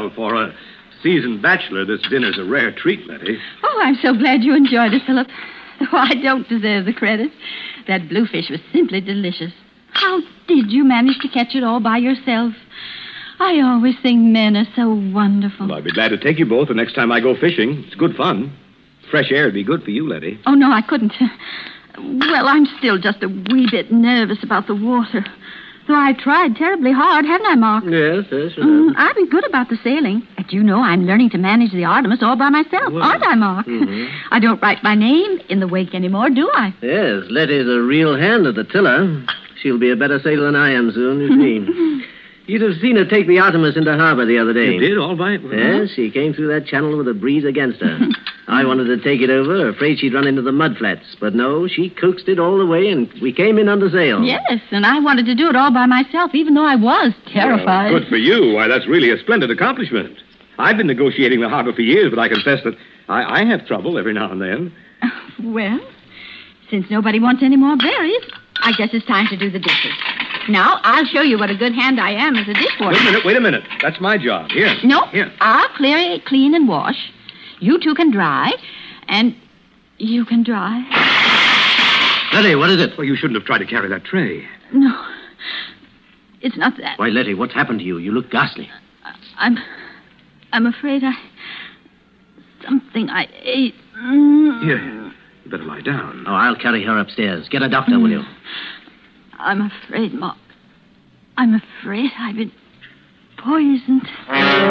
Well, for a seasoned bachelor, this dinner's a rare treat, Letty. Oh, I'm so glad you enjoyed it, Philip. Though I don't deserve the credit. That bluefish was simply delicious. How did you manage to catch it all by yourself? I always think men are so wonderful. Well, I'd be glad to take you both the next time I go fishing. It's good fun. Fresh air would be good for you, Letty. Oh, no, I couldn't. Well, I'm still just a wee bit nervous about the water. Though I've tried terribly hard, haven't I, Mark? Yes. I've been good about the sailing. But you know I'm learning to manage the Artemis all by myself, aren't I, Mark? Mm-hmm. I don't write my name in the wake anymore, do I? Yes, Letty's a real hand at the tiller. She'll be a better sailor than I am soon, you see. You'd have seen her take the Artemis into harbor the other day. You did, all right? Yes, she came through that channel with a breeze against her. I wanted to take it over, afraid she'd run into the mud flats. But no, she coaxed it all the way, and we came in under sail. Yes, and I wanted to do it all by myself, even though I was terrified. Well, good for you. Why, that's really a splendid accomplishment. I've been negotiating the harbor for years, but I confess that I have trouble every now and then. Well, since nobody wants any more berries, I guess it's time to do the dishes. Now, I'll show you what a good hand I am as a dishwasher. Wait a minute. That's my job. Here. No, Here. I'll clean and wash. You two can dry, and you can dry. Letty, what is it? Well, you shouldn't have tried to carry that tray. No, it's not that. Why, Letty, what's happened to you? You look ghastly. I'm afraid something I ate. Here, you better lie down. Oh, I'll carry her upstairs. Get a doctor, will you? I'm afraid, Mark. I'm afraid I've been poisoned.